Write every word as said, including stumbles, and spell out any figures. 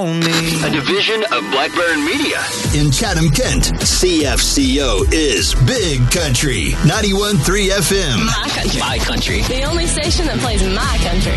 on me. A division of Blackburn Media. In Chatham, Kent, C F C O is Big Country, ninety-one point three F M. My country. My country. The only station that plays my country.